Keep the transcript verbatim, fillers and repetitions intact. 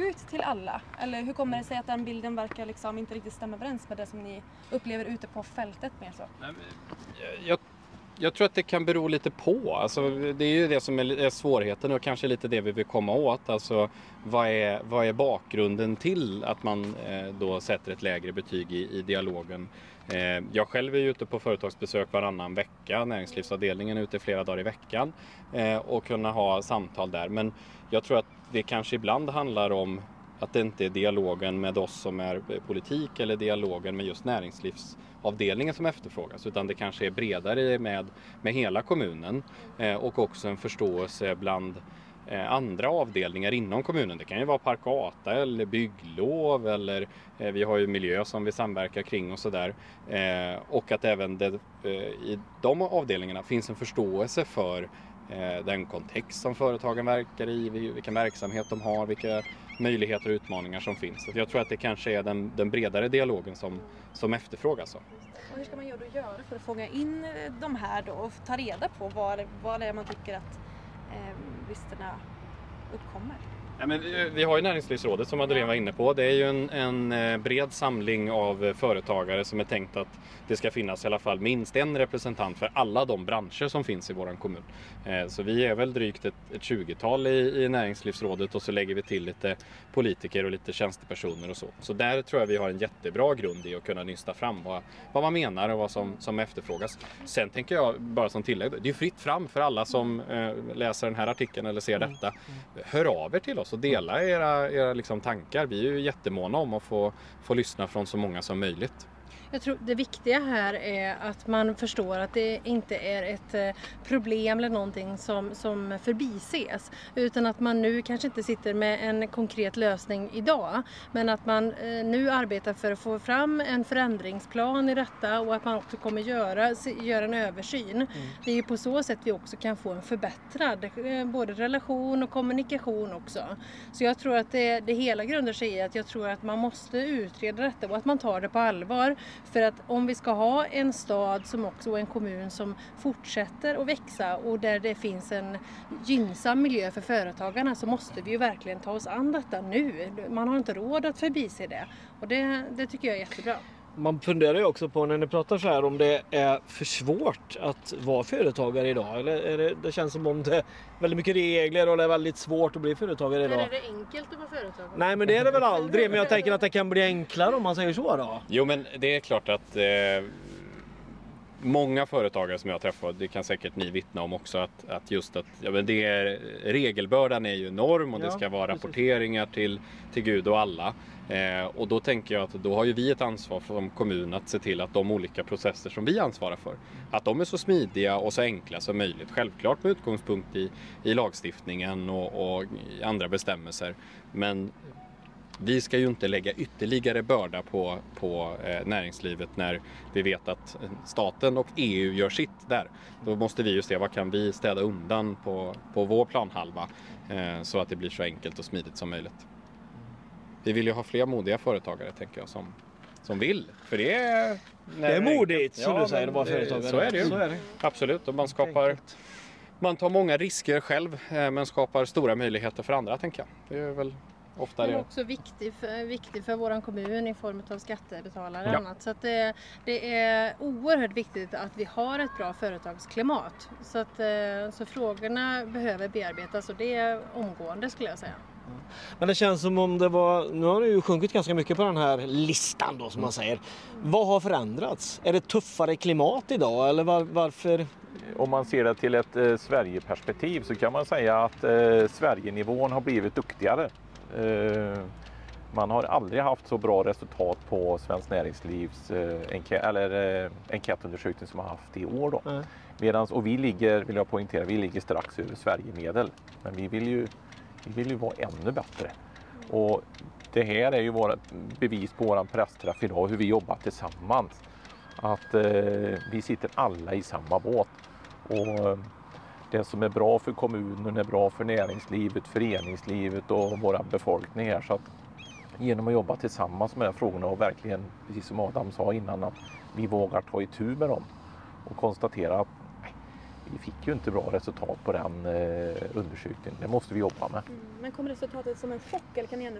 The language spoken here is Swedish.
ut till alla? Eller hur kommer det sig att den bilden verkar liksom inte riktigt stämma överens med det som ni upplever ute på fältet mer så? Nej, men jag, jag tror att det kan bero lite på. Alltså, det är ju det som är svårigheten och kanske lite det vi vill komma åt. Alltså, vad är, vad är bakgrunden till att man eh, då sätter ett lägre betyg i, i dialogen? Eh, jag själv är ute på företagsbesök varannan vecka. Näringslivsavdelningen är ute flera dagar i veckan eh, och kunna ha samtal där. Men jag tror att det kanske ibland handlar om att det inte är dialogen med oss som är politik eller dialogen med just näringslivsavdelningen som efterfrågas, utan det kanske är bredare med, med hela kommunen eh, och också en förståelse bland eh, andra avdelningar inom kommunen. Det kan ju vara parkata eller bygglov eller eh, vi har ju miljö som vi samverkar kring och sådär. Eh, och att även det, eh, i de avdelningarna finns en förståelse för den kontext som företagen verkar i, vilken verksamhet de har, vilka möjligheter och utmaningar som finns. Så jag tror att det kanske är den, den bredare dialogen som, som efterfrågas. Och hur ska man göra, då göra för att fånga in de här då och ta reda på vad, vad det är man tycker att eh, bristerna uppkommer? Ja, men vi har ju Näringslivsrådet som Madeleine var inne på. Det är ju en, en bred samling av företagare som är tänkt att det ska finnas i alla fall minst en representant för alla de branscher som finns i vår kommun. Så vi är väl drygt ett, ett tjugotal i, i Näringslivsrådet och så lägger vi till lite politiker och lite tjänstepersoner och så. Så där tror jag vi har en jättebra grund i att kunna nysta fram vad, vad man menar och vad som, som efterfrågas. Sen tänker jag bara som tillägg, det är fritt fram för alla som eh, läser den här artikeln eller ser detta. Hör av er till oss och dela era, era liksom tankar. Vi är ju jättemåna om att få, få lyssna från så många som möjligt. Jag tror det viktiga här är att man förstår att det inte är ett problem eller någonting som, som förbises. Utan att man nu kanske inte sitter med en konkret lösning idag. Men att man nu arbetar för att få fram en förändringsplan i detta och att man också kommer göra, göra en översyn. Mm. Det är ju på så sätt vi också kan få en förbättrad både relation och kommunikation också. Så jag tror att det, det hela grundar sig i att jag tror att man måste utreda detta och att man tar det på allvar. För att om vi ska ha en stad som också och en kommun som fortsätter att växa och där det finns en gynnsam miljö för företagarna så måste vi ju verkligen ta oss an detta nu. Man har inte råd att förbise det och det, det tycker jag är jättebra. Man funderar ju också på när ni pratar så här om det är för svårt att vara företagare idag. Eller är det, det känns som om det är väldigt mycket regler och det är väldigt svårt att bli företagare idag. Men är det enkelt att vara företagare? Nej, men det är det väl aldrig. Men jag tänker att det kan bli enklare om man säger så då. Jo, men det är klart att eh, många företagare som jag träffat, det kan säkert ni vittna om också, att, att just att ja, men det är, regelbördan är ju enorm och ja, det ska vara precis. Rapporteringar till, till Gud och alla. Eh, och då tänker jag att då har ju vi ett ansvar som kommun att se till att de olika processer som vi ansvarar för, att de är så smidiga och så enkla som möjligt. Självklart med utgångspunkt i, i lagstiftningen och, och i andra bestämmelser. Men vi ska ju inte lägga ytterligare börda på, på eh, näringslivet när vi vet att staten och E U gör sitt där. Då måste vi ju se vad kan vi städa undan på, på vår planhalva eh, så att det blir så enkelt och smidigt som möjligt. Vi vill ju ha fler modiga företagare, tänker jag, som, som vill. För det är... Det är modigt, som ja, du säger, att vara företagare. Så är det ju. Så är det. Absolut, och man skapar... Man tar många risker själv, men skapar stora möjligheter för andra, tänker jag. Det är väl ofta det. Det är också viktigt för, viktigt för vår kommun i form av skattebetalare och ja. annat. Så att det, det är oerhört viktigt att vi har ett bra företagsklimat. Så, att, så frågorna behöver bearbetas och det är omgående, skulle jag säga. Men det känns som om det var, nu har det ju sjunkit ganska mycket på den här listan då, som man säger. Vad har förändrats? Är det tuffare klimat idag eller var, varför? Om man ser det till ett eh, Sverige-perspektiv så kan man säga att eh, Sverige-nivån har blivit duktigare. Eh, man har aldrig haft så bra resultat på Svenskt Näringslivs eh, enkät, eller, eh, enkätundersökning som man har haft i år då. Mm. Medans, och vi ligger, vill jag poängtera, vi ligger strax över Sverige-medel. Men vi vill ju Vi vill ju vara ännu bättre. Och det här är ju våra bevis på våran pressträff idag, hur vi jobbar tillsammans. Att eh, vi sitter alla i samma båt. Och det som är bra för kommunen är bra för näringslivet, föreningslivet och vår befolkning här. Så att genom att jobba tillsammans med de här frågorna och verkligen, precis som Adam sa innan, att vi vågar ta itu med dem. Och konstatera att vi fick ju inte bra resultat på den eh, undersökningen. Det måste vi jobba med. Mm, men kom resultatet som en chock eller kan ni ändå